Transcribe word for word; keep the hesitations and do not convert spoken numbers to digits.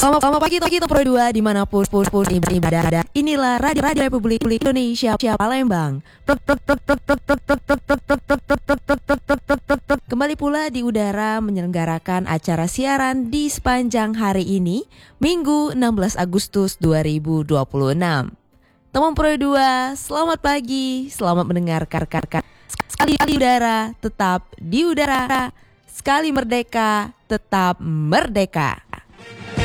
Selamat, selamat pagi kita Pro dua dimanapun pun pun ibadah. Inilah Radio Radio Republik Indonesia Palembang. Kembali pula di udara menyelenggarakan acara siaran di sepanjang hari ini, Minggu enam belas Agustus dua ribu dua puluh enam. Teman Pro dua, selamat pagi, selamat mendengarkan. Sekali di udara, tetap di udara. Sekali merdeka, tetap merdeka.